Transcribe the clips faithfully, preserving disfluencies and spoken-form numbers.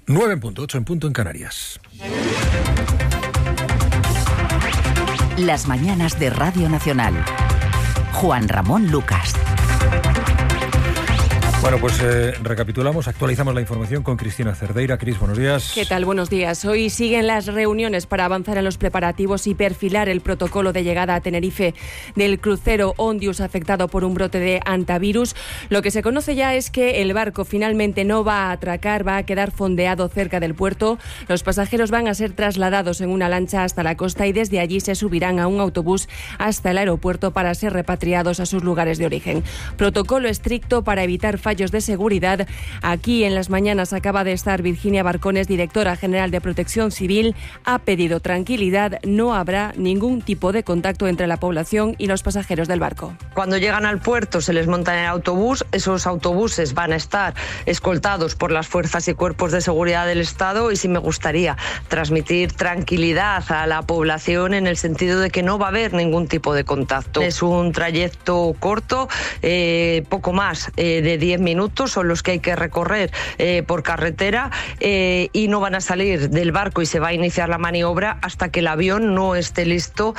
nueve en punto, ocho en punto en Canarias. Las mañanas de Radio Nacional. Juan Ramón Lucas. Bueno, pues eh, recapitulamos, actualizamos la información con Cristina Cerdeira. Cris, buenos días. ¿Qué tal? Buenos días. Hoy siguen las reuniones para avanzar en los preparativos y perfilar el protocolo de llegada a Tenerife del crucero Ondius afectado por un brote de hantavirus. Lo que se conoce ya es que el barco finalmente no va a atracar, va a quedar fondeado cerca del puerto. Los pasajeros van a ser trasladados en una lancha hasta la costa y desde allí se subirán a un autobús hasta el aeropuerto para ser repatriados a sus lugares de origen. Protocolo estricto para evitar fallos de seguridad. Aquí en las mañanas acaba de estar Virginia Barcones, directora general de Protección Civil. Ha pedido tranquilidad, no habrá ningún tipo de contacto entre la población y los pasajeros del barco. Cuando llegan al puerto se les monta en el autobús, esos autobuses van a estar escoltados por las fuerzas y cuerpos de seguridad del Estado y sí me gustaría transmitir tranquilidad a la población en el sentido de que no va a haber ningún tipo de contacto. Es un trayecto corto, eh, poco más eh, de diez minutos son los que hay que recorrer eh, por carretera eh, y no van a salir del barco y se va a iniciar la maniobra hasta que el avión no esté listo.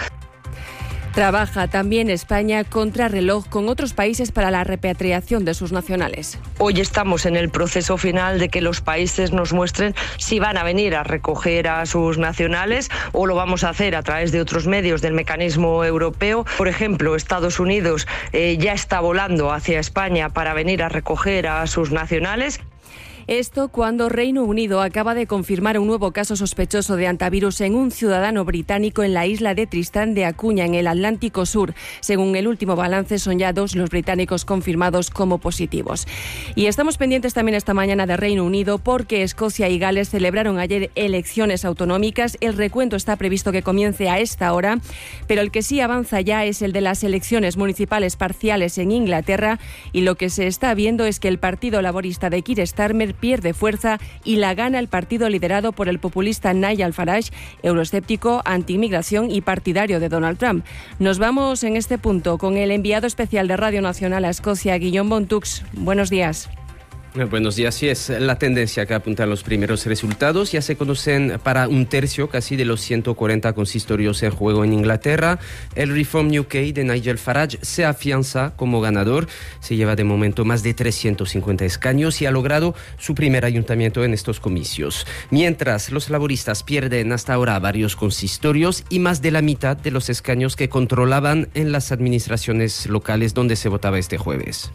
Trabaja también España contra reloj con otros países para la repatriación de sus nacionales. Hoy estamos en el proceso final de que los países nos muestren si van a venir a recoger a sus nacionales o lo vamos a hacer a través de otros medios del mecanismo europeo. Por ejemplo, Estados Unidos eh, ya está volando hacia España para venir a recoger a sus nacionales. Esto cuando Reino Unido acaba de confirmar un nuevo caso sospechoso de hantavirus en un ciudadano británico en la isla de Tristán de Acuña, en el Atlántico Sur. Según el último balance, son ya dos los británicos confirmados como positivos. Y estamos pendientes también esta mañana de Reino Unido porque Escocia y Gales celebraron ayer elecciones autonómicas. El recuento está previsto que comience a esta hora, pero el que sí avanza ya es el de las elecciones municipales parciales en Inglaterra, y lo que se está viendo es que el Partido Laborista de Keir Starmer pierde fuerza y la gana el partido liderado por el populista Nigel Farage, euroescéptico, anti-inmigración y partidario de Donald Trump. Nos vamos en este punto con el enviado especial de Radio Nacional a Escocia, Guillaume Bontux. Buenos días. Buenos días. Sí, es la tendencia que apuntan los primeros resultados. Ya se conocen para un tercio casi de los ciento cuarenta consistorios en juego en Inglaterra. El Reform U K de Nigel Farage se afianza como ganador. Se lleva de momento más de trescientos cincuenta escaños y ha logrado su primer ayuntamiento en estos comicios. Mientras los laboristas pierden hasta ahora varios consistorios y más de la mitad de los escaños que controlaban en las administraciones locales donde se votaba este jueves.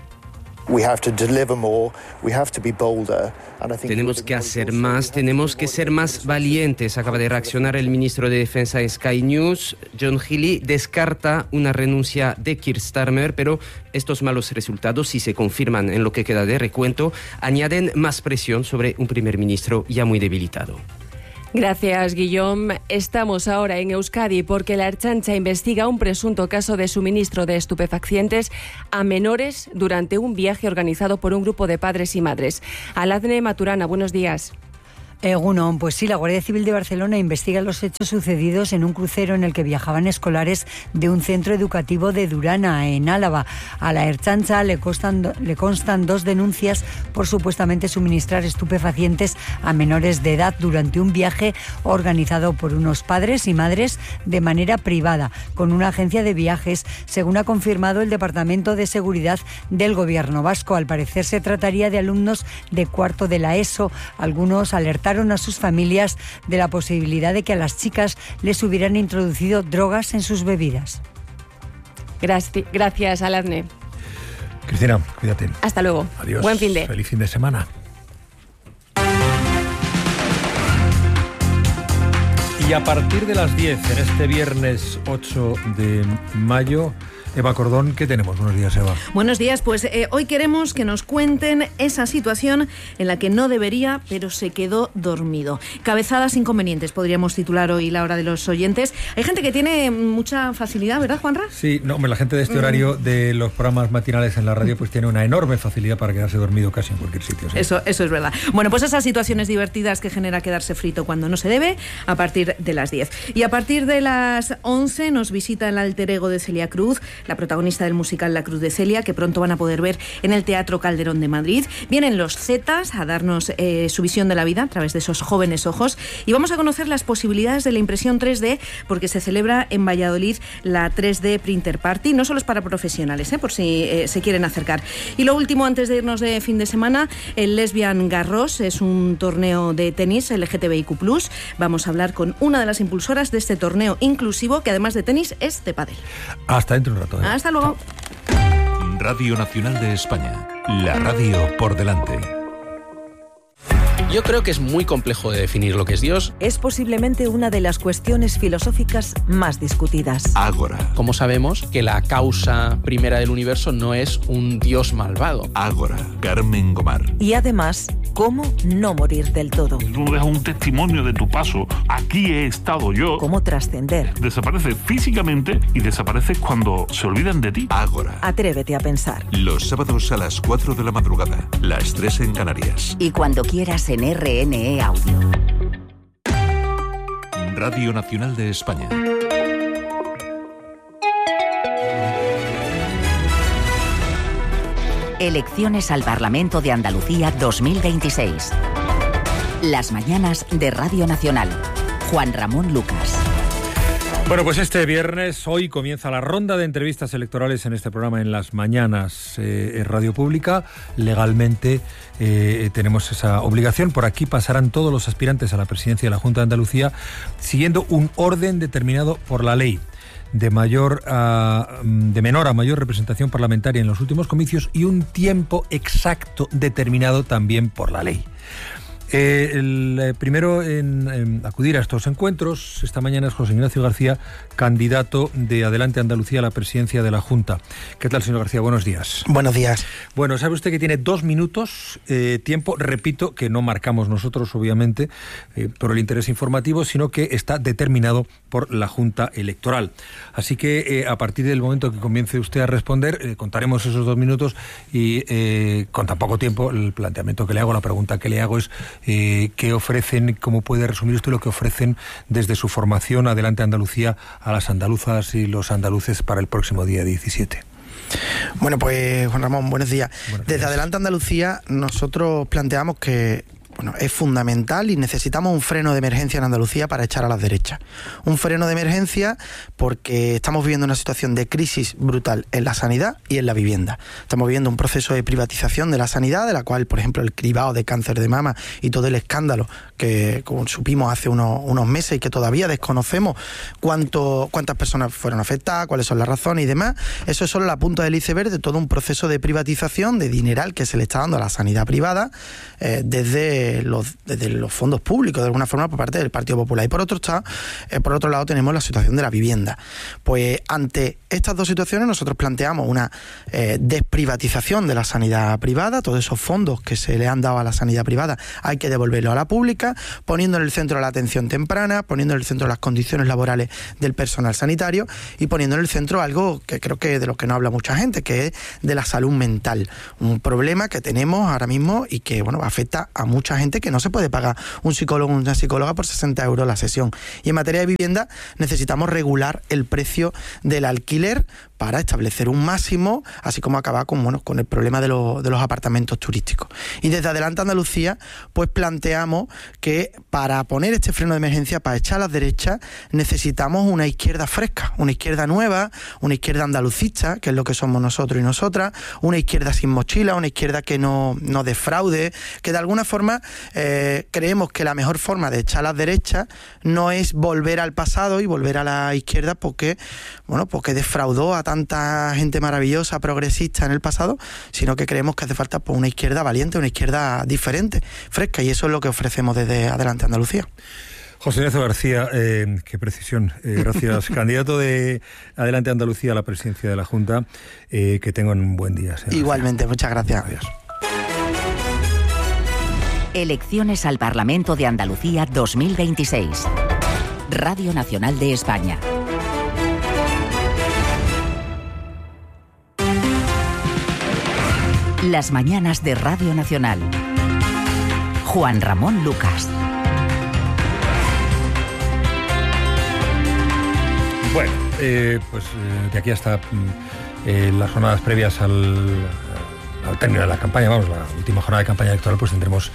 Tenemos que hacer más, tenemos que ser más valientes, acaba de reaccionar el ministro de Defensa de Sky News. John Healey descarta una renuncia de Keir Starmer, pero estos malos resultados, si se confirman en lo que queda de recuento, añaden más presión sobre un primer ministro ya muy debilitado. Gracias, Guillaume. Estamos ahora en Euskadi porque la Ertzaintza investiga un presunto caso de suministro de estupefacientes a menores durante un viaje organizado por un grupo de padres y madres. Aladne Maturana, buenos días. Egunon, pues sí, la Guardia Civil de Barcelona investiga los hechos sucedidos en un crucero en el que viajaban escolares de un centro educativo de Durana, en Álava. A la Ertzaintza le constan, le constan dos denuncias por supuestamente suministrar estupefacientes a menores de edad durante un viaje organizado por unos padres y madres de manera privada, con una agencia de viajes, según ha confirmado el Departamento de Seguridad del Gobierno vasco. Al parecer se trataría de alumnos de cuarto de la ESO. Algunos alertaron a sus familias de la posibilidad de que a las chicas les hubieran introducido drogas en sus bebidas. Gracias, gracias Aladne. Cristina, cuídate. Hasta luego. Adiós. Buen fin de. Feliz fin de semana. Y a partir de las diez, en este viernes ocho de mayo, Eva Cordón, ¿qué tenemos? Buenos días, Eva. Buenos días, pues eh, hoy queremos que nos cuenten esa situación en la que no debería, pero se quedó dormido. Cabezadas inconvenientes, podríamos titular hoy la hora de los oyentes. Hay gente que tiene mucha facilidad, ¿verdad, Juanra? Sí, no, la gente de este horario de los programas matinales en la radio pues tiene una enorme facilidad para quedarse dormido casi en cualquier sitio. ¿Sí? Eso, eso es verdad. Bueno, pues esas situaciones divertidas que genera quedarse frito cuando no se debe, a partir de las diez. Y a partir de las once nos visita el alter ego de Celia Cruz, la protagonista del musical La Cruz de Celia, que pronto van a poder ver en el Teatro Calderón de Madrid. Vienen los Zetas a darnos eh, su visión de la vida a través de esos jóvenes ojos, y vamos a conocer las posibilidades de la impresión tres D, porque se celebra en Valladolid la tres D Printer Party. No solo es para profesionales, eh, por si eh, se quieren acercar. Y lo último, antes de irnos de fin de semana, el Lesbian Garros es un torneo de tenis L G T B I Q plus. Vamos a hablar con una de las impulsoras de este torneo inclusivo, que además de tenis es de pádel. Hasta dentro de un rato. ¿eh? Hasta luego. Radio Nacional de España, la radio por delante. Yo creo que es muy complejo de definir lo que es Dios. Es posiblemente una de las cuestiones filosóficas más discutidas. Ágora. ¿Cómo sabemos que la causa primera del universo no es un Dios malvado? Ágora, Carmen Gomar. Y además, ¿cómo no morir del todo? Tú dejas un testimonio de tu paso. Aquí he estado yo. ¿Cómo trascender? Desapareces físicamente y desapareces cuando se olvidan de ti. Ágora. Atrévete a pensar. Los sábados a las cuatro de la madrugada, las tres en Canarias. Y cuando quieras en R N E Audio. Radio Nacional de España. Elecciones al Parlamento de Andalucía dos mil veintiséis. Las mañanas de Radio Nacional. Juan Ramón Lucas. Bueno, pues este viernes, hoy comienza la ronda de entrevistas electorales en este programa en las mañanas eh, Radio Pública. Legalmente eh, tenemos esa obligación. Por aquí pasarán todos los aspirantes a la presidencia de la Junta de Andalucía siguiendo un orden determinado por la ley. De, mayor a, de menor a mayor representación parlamentaria en los últimos comicios y un tiempo exacto determinado también por la ley. Eh, el eh, primero en, en acudir a estos encuentros esta mañana es José Ignacio García, candidato de Adelante Andalucía a la presidencia de la Junta. ¿Qué tal, señor García? Buenos días. Buenos días. Bueno, sabe usted que tiene dos minutos, eh, tiempo, repito, que no marcamos nosotros, obviamente, eh, por el interés informativo, sino que está determinado por la Junta Electoral. Así que eh, a partir del momento que comience usted a responder, eh, contaremos esos dos minutos y eh, con tan poco tiempo, el planteamiento que le hago, la pregunta que le hago es Eh, ¿qué ofrecen, cómo puede resumir usted lo que ofrecen desde su formación Adelante Andalucía a las andaluzas y los andaluces para el próximo día diecisiete? Bueno, pues Juan Ramón, buenos días. Buenos Desde días. Adelante Andalucía nosotros planteamos que bueno, es fundamental y necesitamos un freno de emergencia en Andalucía para echar a las derechas. Un freno de emergencia porque estamos viviendo una situación de crisis brutal en la sanidad y en la vivienda. Estamos viviendo un proceso de privatización de la sanidad, de la cual, por ejemplo, el cribado de cáncer de mama y todo el escándalo que, como supimos hace unos, unos meses y que todavía desconocemos cuánto, cuántas personas fueron afectadas, cuáles son las razones y demás, eso es solo la punta del iceberg de todo un proceso de privatización, de dineral que se le está dando a la sanidad privada eh, desde Los, desde los fondos públicos, de alguna forma, por parte del Partido Popular. Y por otro, está, eh, por otro lado tenemos la situación de la vivienda. Pues ante estas dos situaciones nosotros planteamos una eh, desprivatización de la sanidad privada. Todos esos fondos que se le han dado a la sanidad privada hay que devolverlos a la pública, poniendo en el centro la atención temprana, poniendo en el centro las condiciones laborales del personal sanitario y poniendo en el centro algo que creo que de lo que no habla mucha gente, que es de la salud mental. Un problema que tenemos ahora mismo y que bueno afecta a mucha gente que no se puede pagar un psicólogo o una psicóloga por sesenta euros la sesión. Y en materia de vivienda necesitamos regular el precio del alquiler para establecer un máximo, así como acabar con, bueno, con el problema de, lo, de los apartamentos turísticos. Y desde Adelante Andalucía, pues planteamos que para poner este freno de emergencia, para echar a las derechas, necesitamos una izquierda fresca, una izquierda nueva, una izquierda andalucista, que es lo que somos nosotros y nosotras, una izquierda sin mochila, una izquierda que no, no defraude, que de alguna forma eh, creemos que la mejor forma de echar a las derechas no es volver al pasado y volver a la izquierda porque, bueno, porque defraudó a tanta gente maravillosa, progresista en el pasado, sino que creemos que hace falta pues, una izquierda valiente, una izquierda diferente, fresca, y eso es lo que ofrecemos desde Adelante Andalucía. José Ignacio García, eh, qué precisión, eh, gracias. Candidato de Adelante Andalucía a la presidencia de la Junta, eh, que tengan un buen día. Igualmente, muchas gracias. Adiós. Elecciones al Parlamento de Andalucía dos mil veintiséis. Radio Nacional de España. Las mañanas de Radio Nacional. Juan Ramón Lucas. Bueno, eh, pues eh, de aquí hasta eh, las jornadas previas al, al término de la campaña, vamos, la última jornada de campaña electoral, pues tendremos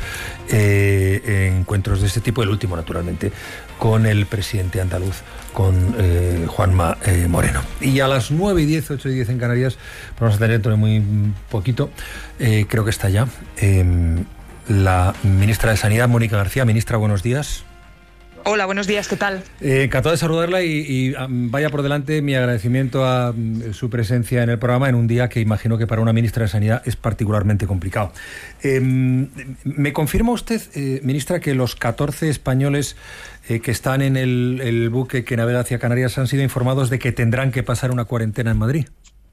eh, encuentros de este tipo, el último naturalmente con el presidente andaluz, con eh, Juanma eh, Moreno. Y a las nueve y diez, ocho y diez en Canarias, vamos a tener dentro de muy poquito, eh, creo que está ya, eh, la ministra de Sanidad, Mónica García. Ministra, buenos días. Hola, buenos días, ¿qué tal? Eh, encantado de saludarla y, y um, vaya por delante mi agradecimiento a um, su presencia en el programa en un día que imagino que para una ministra de Sanidad es particularmente complicado. Eh, ¿Me confirma usted, eh, ministra, que los catorce españoles eh, que están en el, el buque que navega hacia Canarias han sido informados de que tendrán que pasar una cuarentena en Madrid?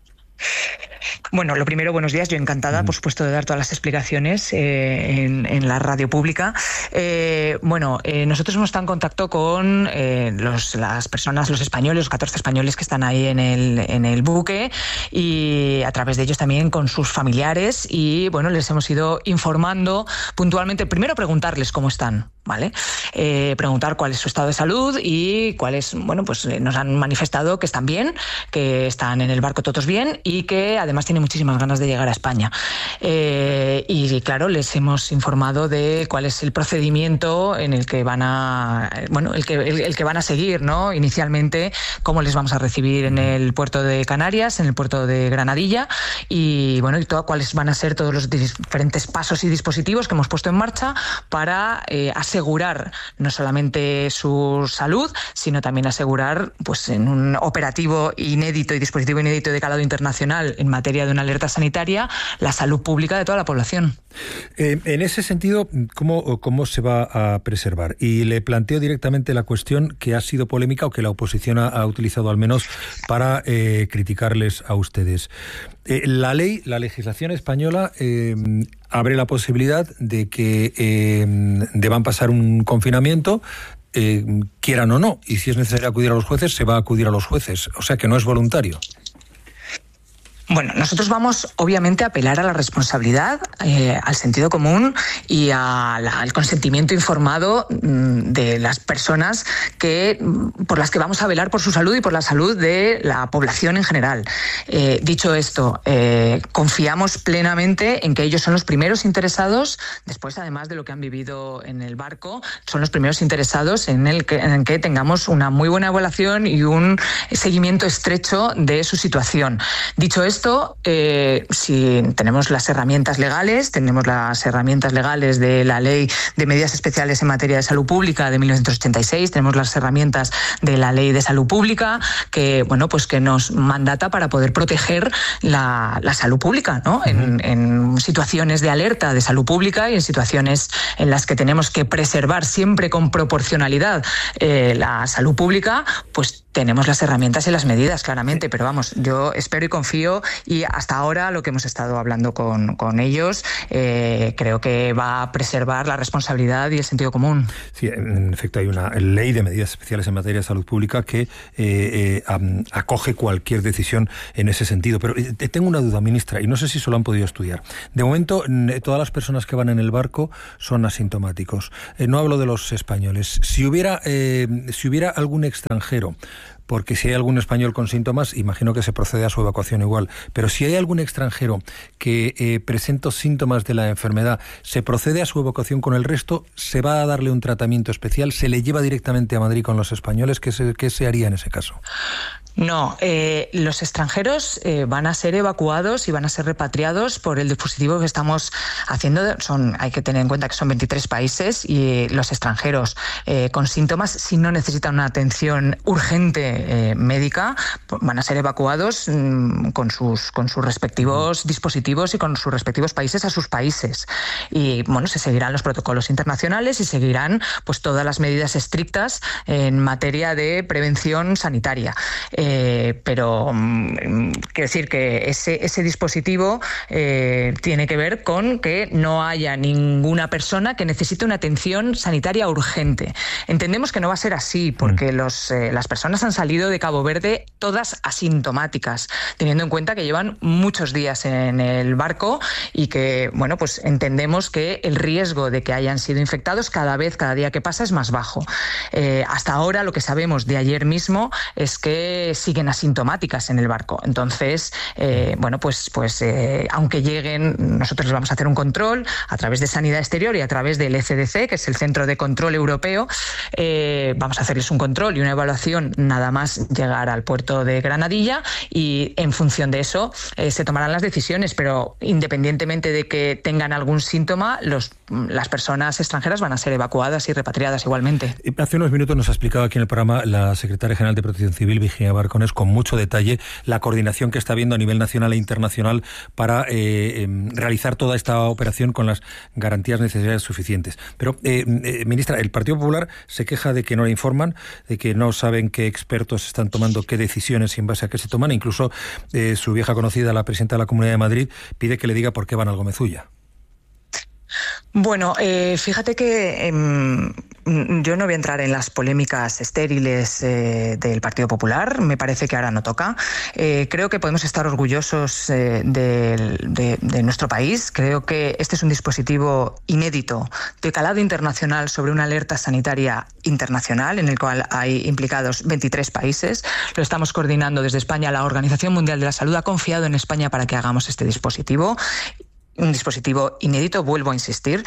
Bueno, lo primero, buenos días. Yo encantada, por supuesto, de dar todas las explicaciones eh, en, en la radio pública. Eh, bueno, eh, nosotros hemos estado en contacto con eh, los, las personas, los españoles, los catorce españoles que están ahí en el, en el buque, y a través de ellos también con sus familiares, y bueno, les hemos ido informando puntualmente. Primero, preguntarles cómo están, ¿vale? Eh, preguntar cuál es su estado de salud y cuáles, bueno, pues eh, nos han manifestado que están bien, que están en el barco todos bien y que además tienen muchísimas ganas de llegar a España. Eh, y claro, les hemos informado de cuál es el procedimiento en el que van a, bueno, el que, el, el que van a seguir, ¿no? Inicialmente, cómo les vamos a recibir en el puerto de Canarias, en el puerto de Granadilla, y bueno, y todo, cuáles van a ser todos los diferentes pasos y dispositivos que hemos puesto en marcha para eh, asegurar no solamente su salud, sino también asegurar, pues en un operativo inédito y dispositivo inédito de calado internacional en materia de una alerta sanitaria, la salud pública de toda la población. Eh, en ese sentido, ¿cómo, ¿cómo se va a preservar? Y le planteo directamente la cuestión que ha sido polémica o que la oposición ha, ha utilizado al menos para eh, criticarles a ustedes. Eh, la ley, la legislación española eh, abre la posibilidad de que eh, deban pasar un confinamiento, eh, quieran o no, y si es necesario acudir a los jueces, se va a acudir a los jueces, o sea que no es voluntario. Bueno, nosotros vamos obviamente a apelar a la responsabilidad, eh, al sentido común y a la, al consentimiento informado mmm, de las personas que por las que vamos a velar por su salud y por la salud de la población en general. Eh, dicho esto, eh, confiamos plenamente en que ellos son los primeros interesados, después además de lo que han vivido en el barco, son los primeros interesados en el que, en que tengamos una muy buena evaluación y un seguimiento estrecho de su situación. Dicho esto, Esto, eh, si tenemos las herramientas legales, tenemos las herramientas legales de la Ley de Medidas Especiales en Materia de Salud Pública de mil novecientos ochenta y seis, tenemos las herramientas de la Ley de Salud Pública que, bueno, pues que nos mandata para poder proteger la, la salud pública, ¿no? En, en situaciones de alerta de salud pública y en situaciones en las que tenemos que preservar siempre con proporcionalidad eh, la salud pública, pues tenemos las herramientas y las medidas, claramente, pero vamos, yo espero y confío, y hasta ahora lo que hemos estado hablando con, con ellos eh, creo que va a preservar la responsabilidad y el sentido común. Sí, en efecto hay una ley de medidas especiales en materia de salud pública que eh, eh, acoge cualquier decisión en ese sentido, pero eh, tengo una duda, ministra, y no sé si se lo han podido estudiar. De momento, todas las personas que van en el barco son asintomáticos. Eh, no hablo de los españoles. Si hubiera, eh, si hubiera algún extranjero, porque si hay algún español con síntomas, imagino que se procede a su evacuación igual, pero si hay algún extranjero que eh, presenta síntomas de la enfermedad, ¿se procede a su evacuación con el resto? ¿Se va a darle un tratamiento especial? ¿Se le lleva directamente a Madrid con los españoles? ¿Qué se, qué se haría en ese caso? No, eh, los extranjeros eh, van a ser evacuados y van a ser repatriados por el dispositivo que estamos haciendo. Son, hay que tener en cuenta que son veintitrés países, y los extranjeros eh, con síntomas, si no necesitan una atención urgente eh, médica, van a ser evacuados mmm, con sus con sus respectivos dispositivos y con sus respectivos países a sus países. Y bueno, se seguirán los protocolos internacionales y seguirán pues todas las medidas estrictas en materia de prevención sanitaria. Eh, Eh, pero mm, quiero decir que ese, ese dispositivo eh, tiene que ver con que no haya ninguna persona que necesite una atención sanitaria urgente. Entendemos que no va a ser así, porque los, eh, las personas han salido salido de Cabo Verde, todas asintomáticas, teniendo en cuenta que llevan muchos días en el barco y que, bueno, pues entendemos que el riesgo de que hayan sido infectados cada vez, cada día que pasa, es más bajo. Eh, hasta ahora lo que sabemos de ayer mismo es que siguen asintomáticas en el barco. Entonces, eh, bueno, pues, pues eh, aunque lleguen, nosotros les vamos a hacer un control a través de Sanidad Exterior y a través del E C D C, que es el Centro de Control Europeo. Eh, vamos a hacerles un control y una evaluación nada más llegar al puerto de Granadilla, y en función de eso eh, se tomarán las decisiones, pero independientemente de que tengan algún síntoma, los, las personas extranjeras van a ser evacuadas y repatriadas igualmente. Hace unos minutos nos ha explicado aquí en el programa la secretaria general de Protección Civil, Virginia Barcones, con mucho detalle la coordinación que está habiendo a nivel nacional e internacional para eh, eh, realizar toda esta operación con las garantías necesarias suficientes. Pero, eh, eh, ministra, el Partido Popular se queja de que no le informan, de que no saben qué expertos están tomando qué decisiones y en base a qué se toman. Incluso eh, su vieja conocida, la presidenta de la Comunidad de Madrid, pide que le diga por qué van al Gómez-Ulla. Bueno, eh, fíjate que eh, yo no voy a entrar en las polémicas estériles eh, del Partido Popular. Me parece que ahora no toca. Eh, creo que podemos estar orgullosos eh, de, de, de nuestro país. Creo que este es un dispositivo inédito de calado internacional sobre una alerta sanitaria internacional en el cual hay implicados veintitrés países. Lo estamos coordinando desde España. La Organización Mundial de la Salud ha confiado en España para que hagamos este dispositivo. Un dispositivo inédito, vuelvo a insistir,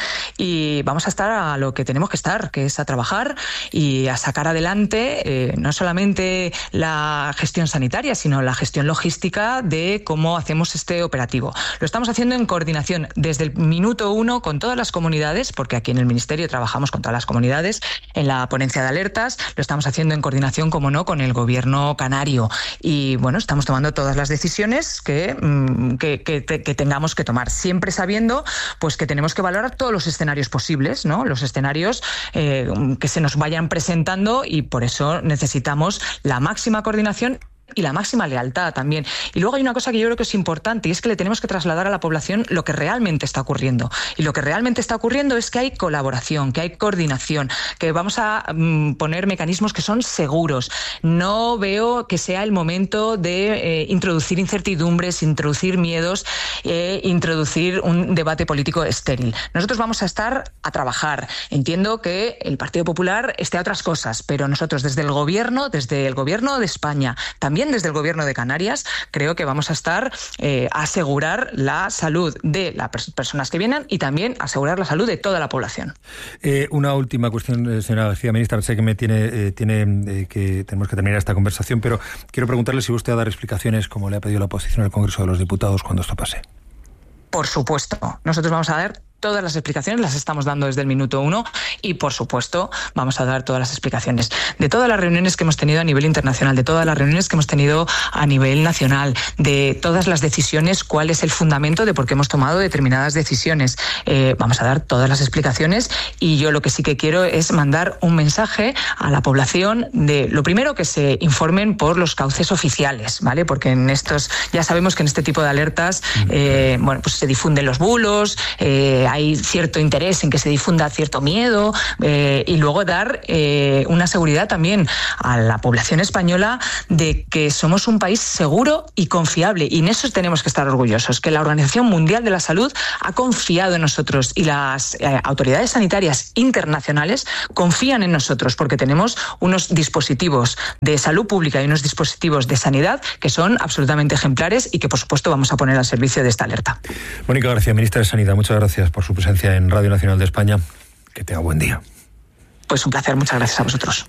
y vamos a estar a lo que tenemos que estar, que es a trabajar y a sacar adelante eh, no solamente la gestión sanitaria, sino la gestión logística de cómo hacemos este operativo. Lo estamos haciendo en coordinación desde el minuto uno con todas las comunidades, porque aquí en el Ministerio trabajamos con todas las comunidades, en la ponencia de alertas, lo estamos haciendo en coordinación, como no, con el gobierno canario. Y bueno, estamos tomando todas las decisiones que, que, que, que tengamos que tomar, siempre sabiendo pues que tenemos que valorar todos los escenarios posibles, ¿no? Los escenarios eh, que se nos vayan presentando, y por eso necesitamos la máxima coordinación y la máxima lealtad también. Y luego hay una cosa que yo creo que es importante, y es que le tenemos que trasladar a la población lo que realmente está ocurriendo. Y lo que realmente está ocurriendo es que hay colaboración, que hay coordinación, que vamos a mm, poner mecanismos que son seguros. No veo que sea el momento de eh, introducir incertidumbres, introducir miedos, eh, introducir un debate político estéril. Nosotros vamos a estar a trabajar. Entiendo que el Partido Popular esté a otras cosas, pero nosotros desde el Gobierno, desde el Gobierno de España, también desde el Gobierno de Canarias, creo que vamos a estar eh, a asegurar la salud de las personas que vienen y también asegurar la salud de toda la población. Eh, una última cuestión, señora García, ministra. Sé que me tiene, eh, tiene eh, que tenemos que terminar esta conversación, pero quiero preguntarle si usted va a dar explicaciones, como le ha pedido la oposición al Congreso de los Diputados, cuando esto pase. Por supuesto. Nosotros vamos a dar todas las explicaciones, las estamos dando desde el minuto uno, y por supuesto vamos a dar todas las explicaciones de todas las reuniones que hemos tenido a nivel internacional, de todas las reuniones que hemos tenido a nivel nacional, de todas las decisiones, cuál es el fundamento de por qué hemos tomado determinadas decisiones. Eh, vamos a dar todas las explicaciones, y yo lo que sí que quiero es mandar un mensaje a la población de, lo primero, que se informen por los cauces oficiales, ¿vale? Porque en estos, ya sabemos que en este tipo de alertas eh, bueno, pues se difunden los bulos, eh, hay cierto interés en que se difunda cierto miedo, eh, y luego dar eh, una seguridad también a la población española de que somos un país seguro y confiable, y en eso tenemos que estar orgullosos, que la Organización Mundial de la Salud ha confiado en nosotros, y las eh, autoridades sanitarias internacionales confían en nosotros, porque tenemos unos dispositivos de salud pública y unos dispositivos de sanidad que son absolutamente ejemplares y que por supuesto vamos a poner al servicio de esta alerta. Mónica García, ministra de Sanidad, muchas gracias por su presencia en Radio Nacional de España. Que tenga buen día. Pues un placer, muchas gracias a vosotros.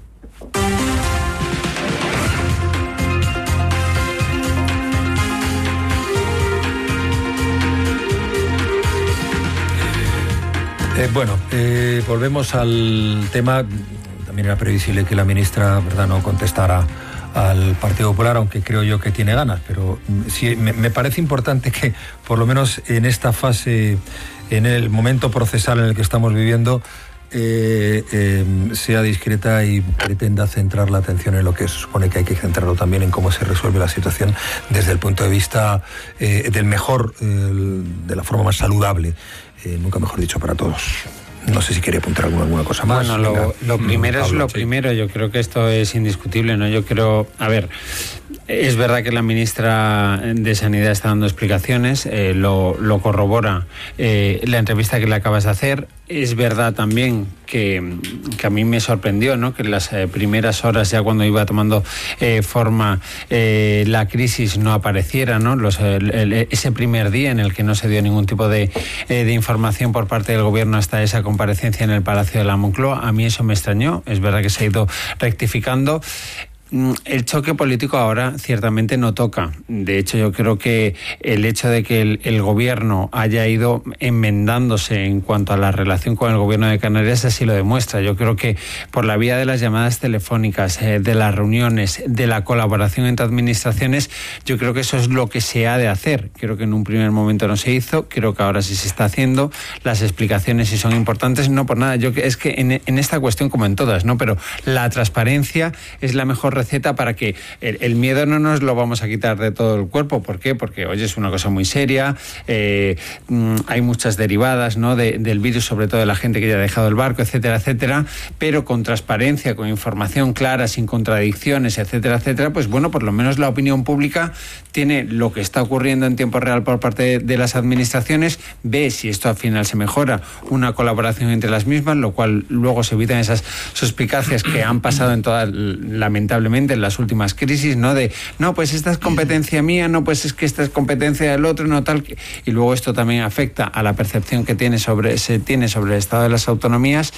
Eh, bueno, eh, volvemos al tema. También era previsible que la ministra, ¿verdad?, no contestara al Partido Popular, aunque creo yo que tiene ganas, pero sí me, me parece importante que, por lo menos en esta fase, en el momento procesal en el que estamos viviendo, eh, eh, sea discreta y pretenda centrar la atención en lo que se supone que hay que centrarlo también, en cómo se resuelve la situación desde el punto de vista eh, del mejor, eh, de la forma más saludable, eh, nunca mejor dicho, para todos. No sé si quiere apuntar alguna, alguna cosa más. Bueno, lo, lo primero mm, Pablo, es lo sí. primero. Yo creo que esto es indiscutible, ¿no? Yo creo, a ver, es verdad que la ministra de Sanidad está dando explicaciones, eh, lo, lo corrobora eh, la entrevista que le acabas de hacer. Es verdad también que, que a mí me sorprendió, ¿no? Que en las eh, primeras horas, ya cuando iba tomando eh, forma eh, la crisis, no apareciera, ¿no? Los, el, el, ese primer día en el que no se dio ningún tipo de, eh, de información por parte del gobierno hasta esa comparecencia en el Palacio de la Moncloa. A mí eso me extrañó. Es verdad que se ha ido rectificando. El choque político ahora ciertamente no toca. De hecho, yo creo que el hecho de que el, el gobierno haya ido enmendándose en cuanto a la relación con el gobierno de Canarias así lo demuestra. Yo creo que por la vía de las llamadas telefónicas, eh, de las reuniones, de la colaboración entre administraciones, yo creo que eso es lo que se ha de hacer. Creo que en un primer momento no se hizo, creo que ahora sí se está haciendo. Las explicaciones sí son importantes, no por nada. Yo es que en, en esta cuestión, como en todas, ¿no? Pero la transparencia es la mejor receta para que el, el miedo no nos lo vamos a quitar de todo el cuerpo. ¿Por qué? Porque, oye, es una cosa muy seria, eh, hay muchas derivadas, ¿no? de, del virus, sobre todo de la gente que ya ha dejado el barco, etcétera, etcétera, pero con transparencia, con información clara, sin contradicciones, etcétera, etcétera, pues bueno, por lo menos la opinión pública tiene lo que está ocurriendo en tiempo real por parte de, de las administraciones, ve si esto al final se mejora, una colaboración entre las mismas, lo cual luego se evitan esas suspicacias que han pasado en todas, lamentablemente, en las últimas crisis, ¿no? De, no, pues esta es competencia mía, no, pues es que esta es competencia del otro, no tal. Y luego esto también afecta a la percepción que tiene sobre, se tiene sobre el estado de las autonomías.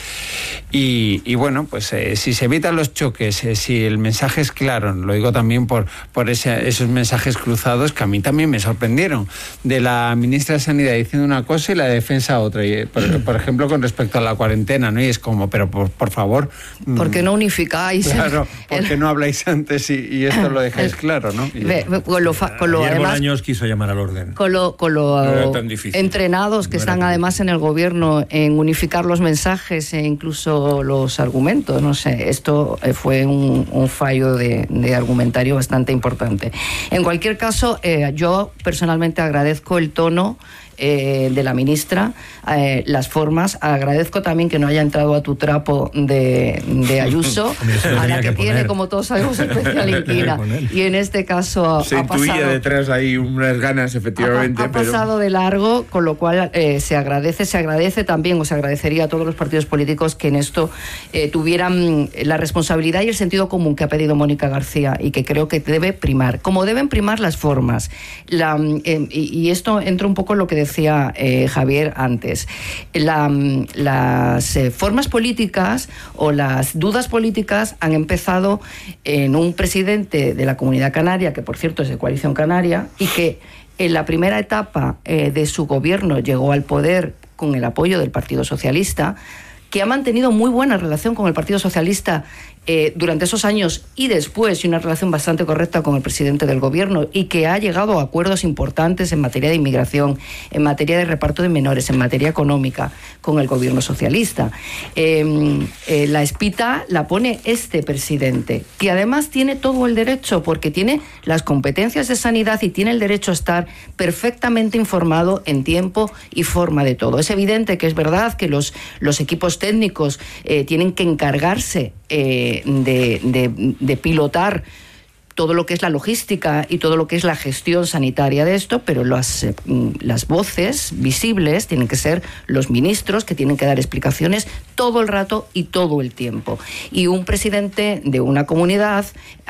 Y, y bueno, pues eh, si se evitan los choques, eh, si el mensaje es claro, lo digo también por, por ese, esos mensajes cruzados que a mí también me sorprendieron, de la ministra de Sanidad diciendo una cosa y la de Defensa otra. Y, por, por ejemplo, con respecto a la cuarentena, ¿no? Y es como, pero por, por favor... ¿Por qué no unificáis? Claro, ¿por qué no habláis antes y, y esto lo dejáis claro, ¿no? Y, Ve, con lo, fa, con lo Ayer además, Bolaños quiso llamar al orden. Con lo, con lo no entrenados que no están además en el gobierno en unificar los mensajes e incluso los argumentos, no sé, esto fue un, un fallo de, de argumentario bastante importante. En cualquier caso, eh, yo personalmente agradezco el tono Eh, de la ministra, eh, las formas. Agradezco también que no haya entrado a tu trapo de, de Ayuso, a la que, que tiene, como todos sabemos, especial inquina. Y en este caso se ha intuía pasado, detrás ahí unas ganas, efectivamente. Ha, ha pasado pero... de largo, con lo cual eh, se agradece, se agradece también, o se agradecería a todos los partidos políticos que en esto eh, tuvieran la responsabilidad y el sentido común que ha pedido Mónica García y que creo que debe primar, como deben primar las formas. La, eh, y, y esto entra un poco en lo que decía eh, Javier antes. La, las eh, formas políticas o las dudas políticas han empezado en un presidente de la Comunidad Canaria, que por cierto es de Coalición Canaria, y que en la primera etapa eh, de su gobierno llegó al poder con el apoyo del Partido Socialista, que ha mantenido muy buena relación con el Partido Socialista Eh, durante esos años y después, y una relación bastante correcta con el presidente del gobierno, y que ha llegado a acuerdos importantes en materia de inmigración, en materia de reparto de menores, en materia económica con el gobierno socialista. Eh, eh, la espita la pone este presidente, que además tiene todo el derecho, porque tiene las competencias de sanidad y tiene el derecho a estar perfectamente informado en tiempo y forma de todo. Es evidente que es verdad que los, los equipos técnicos eh, tienen que encargarse eh, De, de, de pilotar todo lo que es la logística y todo lo que es la gestión sanitaria de esto, pero las, eh, las voces visibles tienen que ser los ministros, que tienen que dar explicaciones todo el rato y todo el tiempo. Y un presidente de una comunidad